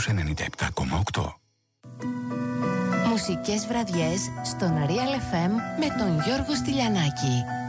στους 97,8. Μουσικές βραδιές στον Real FM με τον Γιώργο Στυλιανάκη.